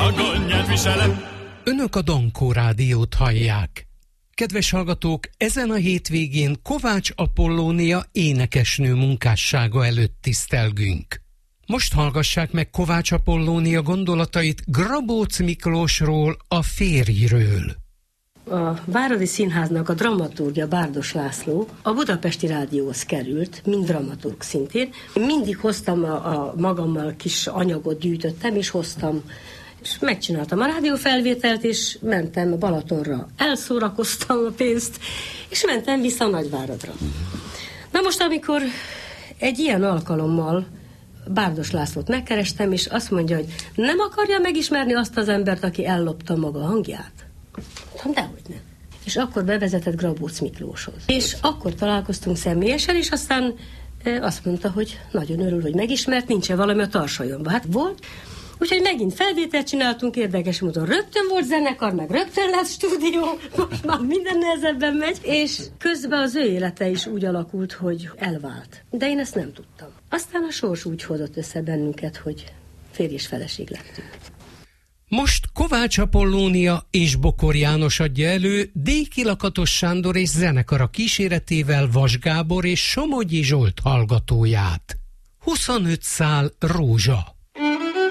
bagonyát viselem. Önök a Dankó Rádiót hallják. Kedves hallgatók, ezen a hétvégén Kovács Apollónia énekesnő munkássága előtt tisztelgünk. Most hallgassák meg Kovács Apollónia gondolatait Grabóc Miklósról, a férjről. A Váradi Színháznak a dramaturgja, Bárdos László a Budapesti Rádióhoz került, mint dramaturg szintén. Mindig hoztam a magammal kis anyagot, gyűjtöttem, és hoztam, és megcsináltam a rádiófelvételt, és mentem Balatonra. Elszórakoztam a pénzt, és mentem vissza Nagyváradra. Na most, amikor egy ilyen alkalommal Bárdos Lászlót megkerestem, és azt mondja, hogy nem akarja megismerni azt az embert, aki ellopta maga hangját? Mondtam, dehogy nem. És akkor bevezetett Grabóc Miklóshoz. És akkor találkoztunk személyesen, és aztán azt mondta, hogy nagyon örül, hogy megismert, nincsen valami a tarsolyomban. Hát volt. Úgyhogy megint felvételt csináltunk, érdekes módon rögtön volt zenekar, meg rögtön lesz stúdió, most már minden nehezebben megy, és közben az ő élete is úgy alakult, hogy elvált. De én ezt nem tudtam. Aztán a sors úgy hozott össze bennünket, hogy férj és feleség lettünk. Most Kovács Apollónia és Bokor János adja elő Déki Lakatos Sándor és zenekara kíséretével Vas Gábor és Somogyi Zsolt hallgatóját. 25 szál rózsa.